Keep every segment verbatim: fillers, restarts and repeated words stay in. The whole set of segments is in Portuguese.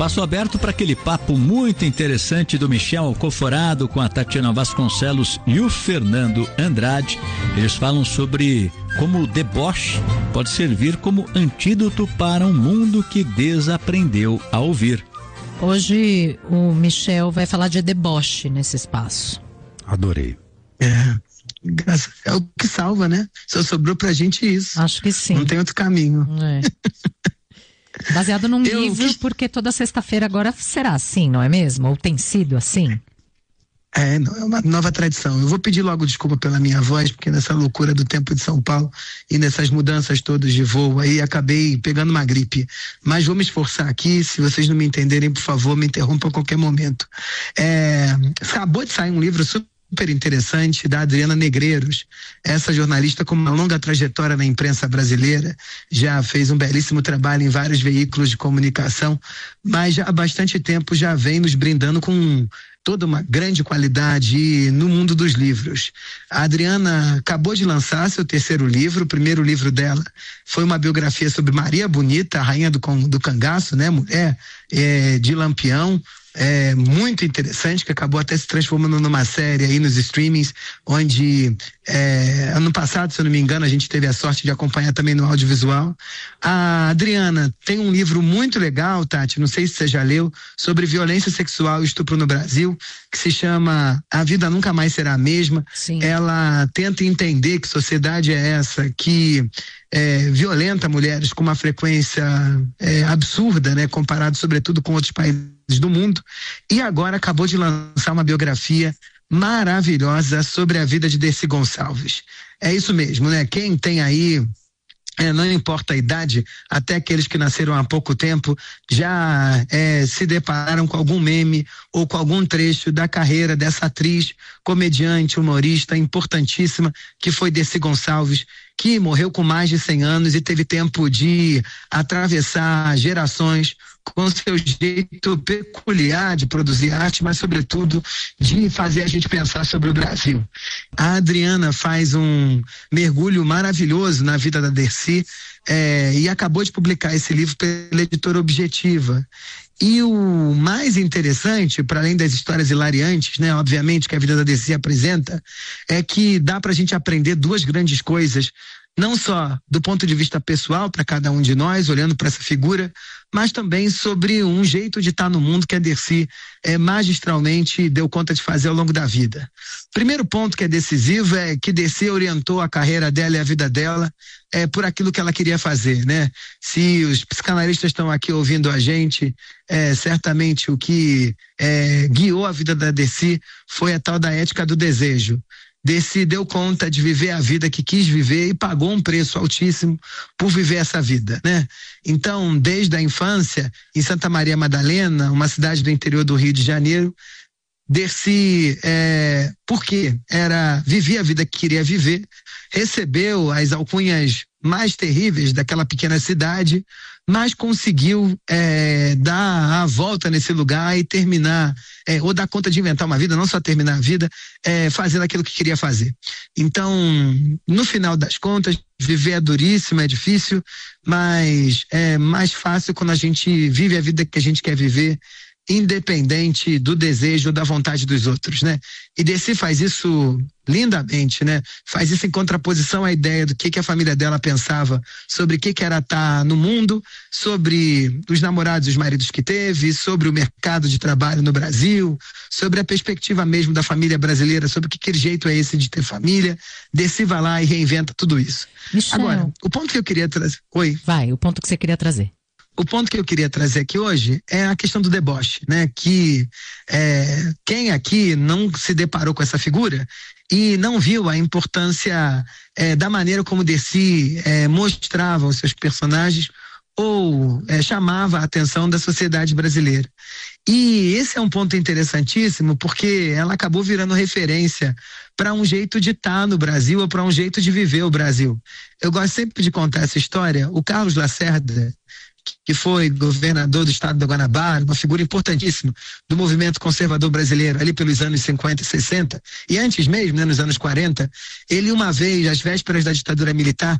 Espaço aberto para aquele papo muito interessante do Michel Alcoforado com a Tatiana Vasconcelos e o Fernando Andrade. Eles falam sobre como o deboche pode servir como antídoto para um mundo que desaprendeu a ouvir. Hoje o Michel vai falar de deboche nesse espaço. Adorei. É, é o que salva, né? Só sobrou pra gente isso. Acho que sim. Não tem outro caminho. É. Baseado num Eu livro, quis... porque toda sexta-feira agora será assim, não é mesmo? Ou tem sido assim? É, não, é uma nova tradição. Eu vou pedir logo desculpa pela minha voz, porque nessa loucura do tempo de São Paulo e nessas mudanças todas de voo aí, acabei pegando uma gripe. Mas vou me esforçar aqui, se vocês não me entenderem, por favor, me interrompam a qualquer momento. É, acabou de sair um livro super super interessante da Adriana Negreiros, essa jornalista com uma longa trajetória na imprensa brasileira, já fez um belíssimo trabalho em vários veículos de comunicação, mas já há bastante tempo já vem nos brindando com toda uma grande qualidade no mundo dos livros. A Adriana acabou de lançar seu terceiro livro. O primeiro livro dela foi uma biografia sobre Maria Bonita, a rainha do, do cangaço, né, mulher é, de Lampião. É muito interessante, que acabou até se transformando numa série aí nos streamings, onde é, ano passado, se eu não me engano, a gente teve a sorte de acompanhar também no audiovisual. A Adriana tem um livro muito legal, Tati, não sei se você já leu, sobre violência sexual e estupro no Brasil, que se chama A Vida Nunca Mais Será a Mesma. Sim. Ela tenta entender que sociedade é essa que é, violenta mulheres com uma frequência é, absurda, né, comparado sobretudo com outros países do mundo, e agora acabou de lançar uma biografia maravilhosa sobre a vida de Dercy Gonçalves. É isso mesmo, né? Quem tem aí, é, não importa a idade, até aqueles que nasceram há pouco tempo, já é, se depararam com algum meme ou com algum trecho da carreira dessa atriz, comediante, humorista importantíssima, que foi Dercy Gonçalves, que morreu com mais de cem anos e teve tempo de atravessar gerações com seu jeito peculiar de produzir arte, mas sobretudo de fazer a gente pensar sobre o Brasil. A Adriana faz um mergulho maravilhoso na vida da Dercy é, e acabou de publicar esse livro pela editora Objetiva. E o mais interessante, para além das histórias hilariantes, né, obviamente, que a vida da Dercy apresenta, é que dá pra gente aprender duas grandes coisas, não só do ponto de vista pessoal para cada um de nós, olhando para essa figura, mas também sobre um jeito de estar no mundo que a Dercy é, magistralmente deu conta de fazer ao longo da vida. Primeiro ponto que é decisivo é que Dercy orientou a carreira dela e a vida dela é, por aquilo que ela queria fazer, né? Se os psicanalistas estão aqui ouvindo a gente, é, certamente o que é, guiou a vida da Dercy foi a tal da ética do desejo. Dercy deu conta de viver a vida que quis viver e pagou um preço altíssimo por viver essa vida, né? Então, desde a infância, em Santa Maria Madalena, uma cidade do interior do Rio de Janeiro, Dercy, é, porque era, vivia a vida que queria viver, recebeu as alcunhas mais terríveis daquela pequena cidade, mas conseguiu é, dar a volta nesse lugar e terminar, é, ou dar conta de inventar uma vida, não só terminar a vida, é, fazendo aquilo que queria fazer. Então, no final das contas, viver é duríssimo, é difícil, mas é mais fácil quando a gente vive a vida que a gente quer viver, independente do desejo ou da vontade dos outros, né? E Dercy faz isso lindamente, né? Faz isso em contraposição à ideia do que, que a família dela pensava sobre o que, que era estar no mundo, sobre os namorados e os maridos que teve, sobre o mercado de trabalho no Brasil, sobre a perspectiva mesmo da família brasileira, sobre que, que jeito é esse de ter família. Dercy vai lá e reinventa tudo isso. Michel, agora, o ponto que eu queria trazer... Oi? Vai, o ponto que você queria trazer. O ponto que eu queria trazer aqui hoje é a questão do deboche, né? Que é, quem aqui não se deparou com essa figura e não viu a importância é, da maneira como Dercy é, mostrava os seus personagens ou é, chamava a atenção da sociedade brasileira. E esse é um ponto interessantíssimo porque ela acabou virando referência para um jeito de estar no Brasil ou para um jeito de viver o Brasil. Eu gosto sempre de contar essa história. O Carlos Lacerda que foi governador do estado da Guanabara, uma figura importantíssima do movimento conservador brasileiro, ali pelos anos cinquenta e sessenta, e antes mesmo, né, nos anos quarenta, ele uma vez, às vésperas da ditadura militar,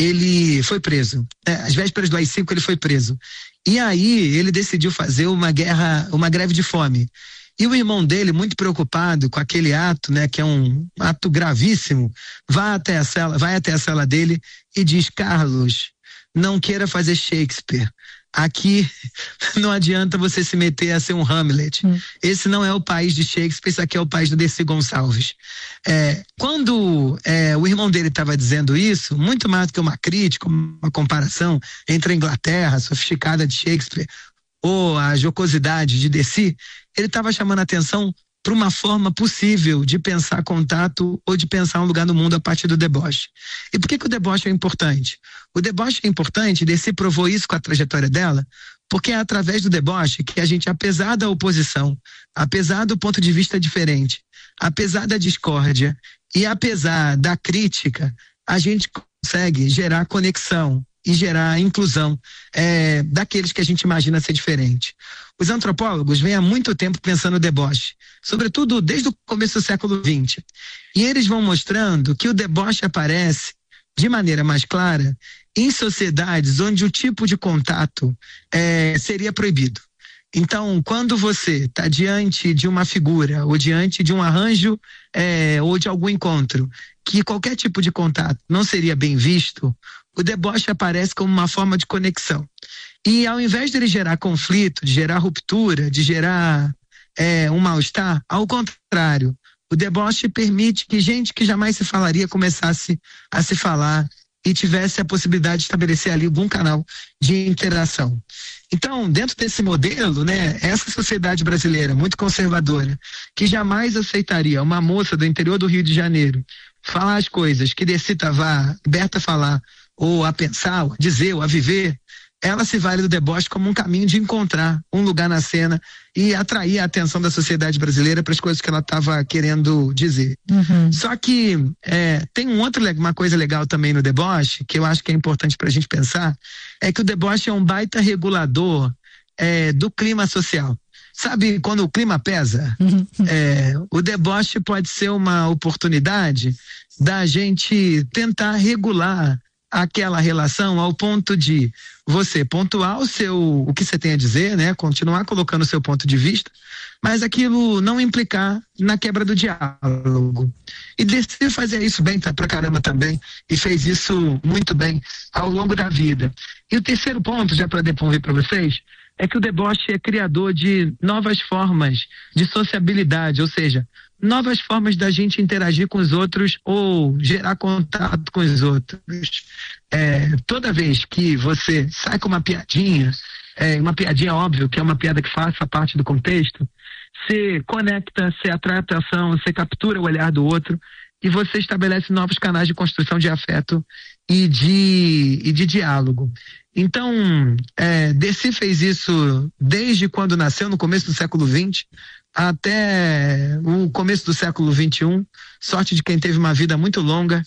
ele foi preso. É, às vésperas do A I cinco ele foi preso. E aí ele decidiu fazer uma guerra, uma greve de fome. E o irmão dele, muito preocupado com aquele ato, né, que é um ato gravíssimo, vai até a cela, vai até a cela dele e diz: Carlos, não queira fazer Shakespeare. Aqui não adianta você se meter a ser um Hamlet. Hum. Esse não é o país de Shakespeare, esse aqui é o país do Dercy Gonçalves. É, quando é, o irmão dele estava dizendo isso, muito mais do que uma crítica, uma comparação entre a Inglaterra sofisticada de Shakespeare ou a jocosidade de Dercy, ele estava chamando a atenção para uma forma possível de pensar contato ou de pensar um lugar no mundo a partir do deboche. E por que que o deboche é importante? O deboche é importante, Dercy provou isso com a trajetória dela, porque é através do deboche que a gente, apesar da oposição, apesar do ponto de vista diferente, apesar da discórdia e apesar da crítica, a gente consegue gerar conexão e gerar inclusão é, daqueles que a gente imagina ser diferente. Os antropólogos vêm há muito tempo pensando no deboche, sobretudo desde o começo do século vinte. E eles vão mostrando que o deboche aparece de maneira mais clara em sociedades onde o tipo de contato é, seria proibido. Então, quando você está diante de uma figura ou diante de um arranjo é, ou de algum encontro que qualquer tipo de contato não seria bem visto, o deboche aparece como uma forma de conexão. E ao invés de ele gerar conflito, de gerar ruptura, de gerar é, um mal-estar, ao contrário, o deboche permite que gente que jamais se falaria começasse a se falar e tivesse a possibilidade de estabelecer ali algum canal de interação. Então, dentro desse modelo, né, essa sociedade brasileira muito conservadora, que jamais aceitaria uma moça do interior do Rio de Janeiro falar as coisas que Dercy estava aberta a falar, ou a pensar, ou a dizer, ou a viver, ela se vale do deboche como um caminho de encontrar um lugar na cena e atrair a atenção da sociedade brasileira para as coisas que ela estava querendo dizer. Uhum. Só que é, tem um outro, uma coisa legal também no deboche, que eu acho que é importante para a gente pensar, é que o deboche é um baita regulador é, do clima social. Sabe, quando o clima pesa, uhum. é, o deboche pode ser uma oportunidade da gente tentar regular aquela relação ao ponto de você pontuar o seu, o que você tem a dizer, né? Continuar colocando o seu ponto de vista, mas aquilo não implicar na quebra do diálogo. E Dercy fazia isso bem pra caramba também, e fez isso muito bem ao longo da vida. E o terceiro ponto, já para devolver para vocês, é que o deboche é criador de novas formas de sociabilidade, ou seja, novas formas da gente interagir com os outros ou gerar contato com os outros. É, toda vez que você sai com uma piadinha, é, uma piadinha óbvio, que é uma piada que faça parte do contexto, você conecta, você atrai atenção, você captura o olhar do outro e você estabelece novos canais de construção de afeto e de, e de diálogo. Então, é, Dercy fez isso desde quando nasceu, no começo do século vinte, até o começo do século vinte e um, sorte de quem teve uma vida muito longa,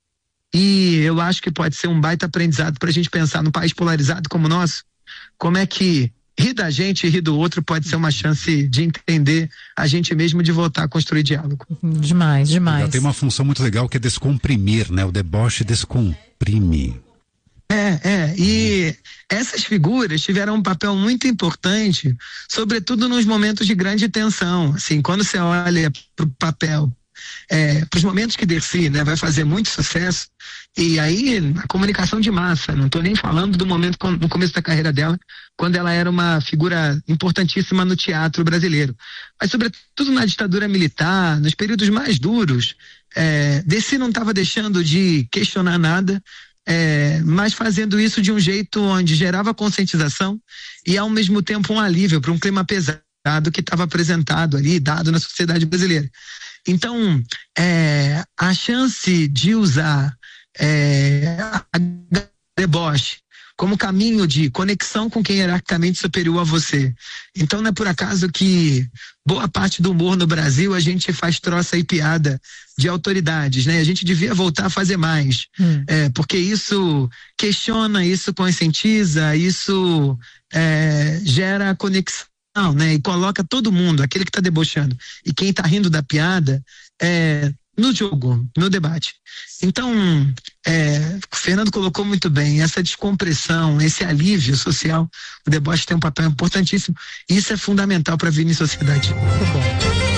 e eu acho que pode ser um baita aprendizado para a gente pensar num país polarizado como o nosso, como é que rir da gente e rir do outro pode ser uma chance de entender a gente mesmo, de voltar a construir diálogo. Demais, demais. Tem uma função muito legal que é descomprimir, né? O deboche descomprime. É, é, e essas figuras tiveram um papel muito importante, sobretudo nos momentos de grande tensão. Assim, quando você olha para o papel, é, para os momentos que Dercy, né, vai fazer muito sucesso, e aí a comunicação de massa, não estou nem falando do momento no começo da carreira dela, quando ela era uma figura importantíssima no teatro brasileiro, mas sobretudo na ditadura militar, nos períodos mais duros, é, Dercy não estava deixando de questionar nada, É, mas fazendo isso de um jeito onde gerava conscientização e ao mesmo tempo um alívio para um clima pesado que estava apresentado ali, dado na sociedade brasileira. Então, é, a chance de usar é, a deboche como caminho de conexão com quem é hierarquicamente superior a você. Então não é por acaso que boa parte do humor no Brasil a gente faz troça e piada de autoridades, né? A gente devia voltar a fazer mais, hum. é, porque isso questiona, isso conscientiza, isso é, gera conexão, né? E coloca todo mundo, aquele que está debochando e quem está rindo da piada, é, no jogo, no debate. Então, é, o Fernando colocou muito bem, essa descompressão, esse alívio social, o deboche tem um papel importantíssimo, e isso é fundamental para vir em sociedade. Muito bom.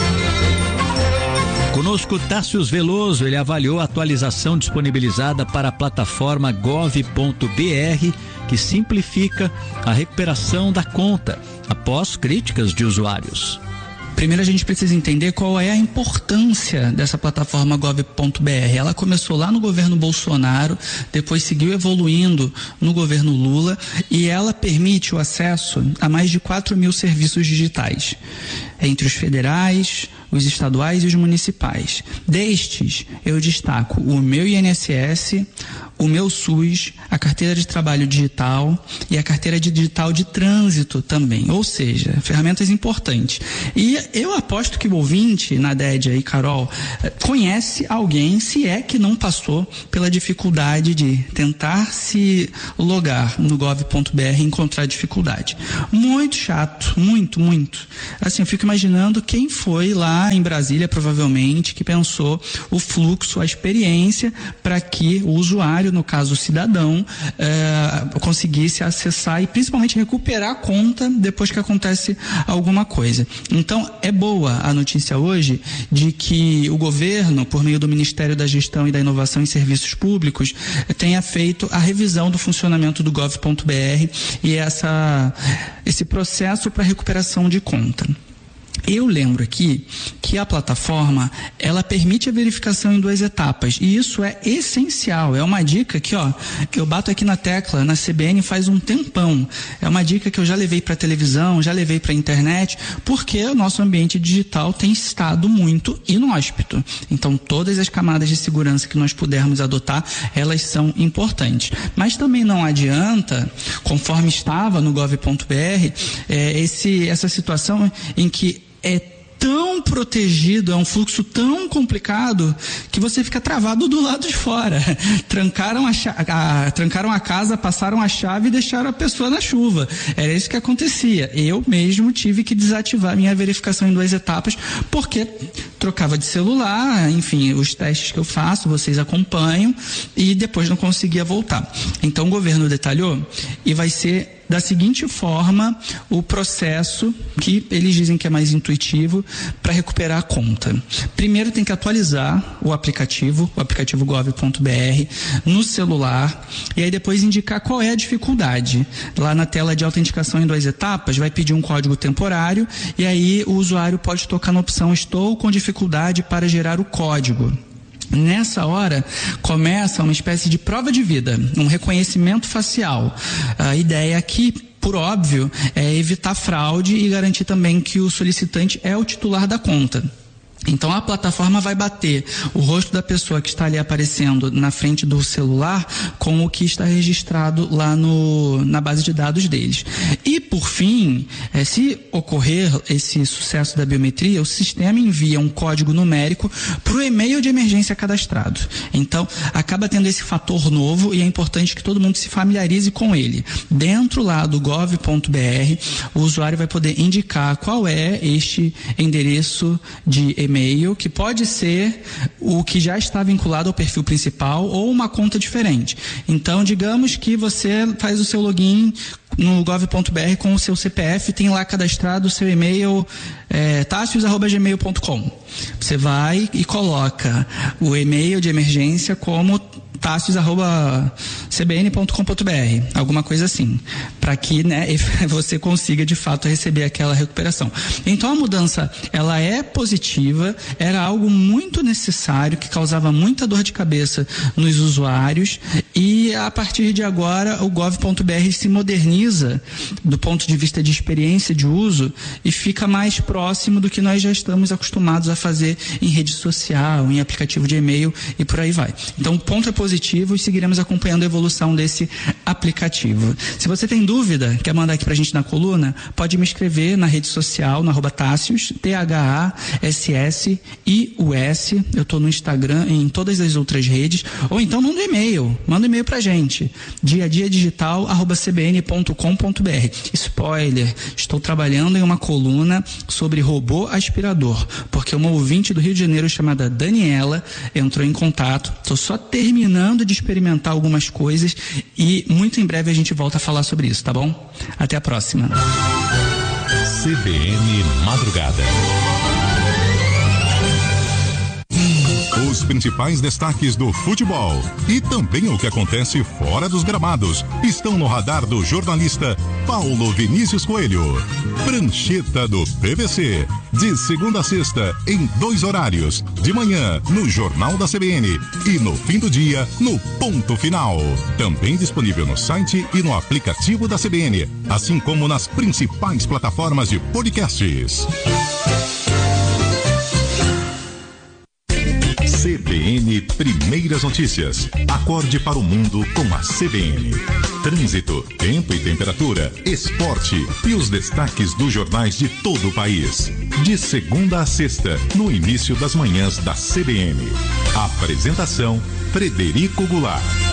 Conosco Tássio Veloso, ele avaliou a atualização disponibilizada para a plataforma gov ponto br, que simplifica a recuperação da conta, após críticas de usuários. Primeiro a gente precisa entender qual é a importância dessa plataforma gov ponto br. Ela começou lá no governo Bolsonaro, depois seguiu evoluindo no governo Lula, e ela permite o acesso a mais de quatro mil serviços digitais, entre os federais, os estaduais e os municipais. Destes, eu destaco o meu I N S S, o meu SUS, a carteira de trabalho digital e a carteira de digital de trânsito também, ou seja, ferramentas importantes. E eu aposto que o ouvinte, Nadédia e Carol, conhece alguém, se é que não passou pela dificuldade de tentar se logar no gov ponto br e encontrar dificuldade. Muito chato, muito, muito. Assim, eu fico imaginando quem foi lá em Brasília, provavelmente, que pensou o fluxo, a experiência para que o usuário, no caso o cidadão, eh, conseguisse acessar e principalmente recuperar a conta depois que acontece alguma coisa. Então, é boa a notícia hoje de que o governo, por meio do Ministério da Gestão e da Inovação em Serviços Públicos, tenha feito a revisão do funcionamento do gov ponto br e essa, esse processo para recuperação de conta. Eu lembro aqui que a plataforma, ela permite a verificação em duas etapas, e isso é essencial, é uma dica que, ó, que eu bato aqui na tecla, na C B N faz um tempão, é uma dica que eu já levei para televisão, já levei para internet, porque o nosso ambiente digital tem estado muito inóspito, então todas as camadas de segurança que nós pudermos adotar, elas são importantes, mas também não adianta, conforme estava no gov ponto br, é, esse, essa situação em que é tão protegido, é um fluxo tão complicado que você fica travado do lado de fora. Trancaram a, a, trancaram a casa, passaram a chave e deixaram a pessoa na chuva. Era isso que acontecia. Eu mesmo tive que desativar minha verificação em duas etapas, porque trocava de celular, enfim, os testes que eu faço, vocês acompanham, e depois não conseguia voltar. Então o governo detalhou e vai ser da seguinte forma o processo, que eles dizem que é mais intuitivo, para recuperar a conta. Primeiro tem que atualizar o aplicativo, o aplicativo gov ponto br, no celular, e aí depois indicar qual é a dificuldade. Lá na tela de autenticação em duas etapas, vai pedir um código temporário, e aí o usuário pode tocar na opção "Estou com dificuldade para gerar o código". Nessa hora, começa uma espécie de prova de vida, um reconhecimento facial. A ideia aqui, por óbvio, é evitar fraude e garantir também que o solicitante é o titular da conta. Então a plataforma vai bater o rosto da pessoa que está ali aparecendo na frente do celular com o que está registrado lá no, na base de dados deles. E por fim, é, se ocorrer esse sucesso da biometria, o sistema envia um código numérico para o e-mail de emergência cadastrado. Então acaba tendo esse fator novo e é importante que todo mundo se familiarize com ele. Dentro lá do gov ponto br, o usuário vai poder indicar qual é este endereço de e-mail e-mail, que pode ser o que já está vinculado ao perfil principal ou uma conta diferente. Então, digamos que você faz o seu login no gov ponto br com o seu C P F, tem lá cadastrado o seu e-mail é, tassios arroba gmail ponto com. Você vai e coloca o e-mail de emergência como tassios arroba c b n ponto com ponto b r, alguma coisa assim, para que, né, você consiga de fato receber aquela recuperação. Então a mudança, ela é positiva, era algo muito necessário, que causava muita dor de cabeça nos usuários, e a partir de agora o gov ponto br se moderniza do ponto de vista de experiência de uso e fica mais próximo do que nós já estamos acostumados a fazer em rede social, em aplicativo de e-mail e por aí vai. Então o ponto é positivo, positivo e seguiremos acompanhando a evolução desse aplicativo. Se você tem dúvida, quer mandar aqui pra gente na coluna, pode me escrever na rede social, no arroba Tássios, T H A S S I U S. Eu tô no Instagram e em todas as outras redes. Ou então manda um e-mail. Manda um e-mail pra gente. dia a dia digital arroba c b n ponto com ponto b r. Spoiler, estou trabalhando em uma coluna sobre robô aspirador, porque uma ouvinte do Rio de Janeiro chamada Daniela entrou em contato. Estou só terminando de experimentar algumas coisas e muito em breve a gente volta a falar sobre isso, tá bom? Até a próxima. C B N Madrugada. Os principais destaques do futebol e também o que acontece fora dos gramados estão no radar do jornalista Paulo Vinícius Coelho. Prancheta do P V C, de segunda a sexta, em dois horários, de manhã no Jornal da C B N e no fim do dia no Ponto Final. Também disponível no site e no aplicativo da C B N, assim como nas principais plataformas de podcasts. C B N Primeiras Notícias. Acorde para o mundo com a C B N. Trânsito, tempo e temperatura, esporte e os destaques dos jornais de todo o país. De segunda a sexta, no início das manhãs da C B N. Apresentação: Frederico Goulart.